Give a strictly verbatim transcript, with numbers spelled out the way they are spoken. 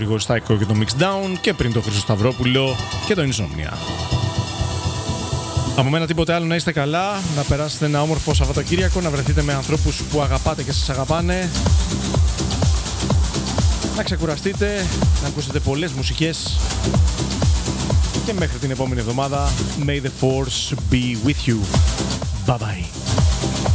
Γρηγόρη Στάικο και το Mixdown και πριν το Χρήστο Σταυρόπουλο και το Insomnia. Από μένα τίποτε άλλο, να είστε καλά, να περάσετε ένα όμορφο Σαββατοκύριακο, να βρεθείτε με ανθρώπους που αγαπάτε και σας αγαπάνε, να ξεκουραστείτε, να ακούσετε πολλές μουσικές και μέχρι την επόμενη εβδομάδα, may the force be with you. Bye bye.